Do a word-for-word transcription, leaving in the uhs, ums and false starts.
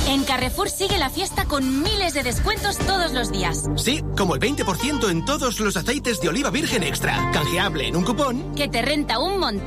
En Carrefour sigue la fiesta con miles de descuentos todos los días. Sí, como el veinte por ciento en todos los aceites de oliva virgen extra. Canjeable en un cupón. Que te renta un montón.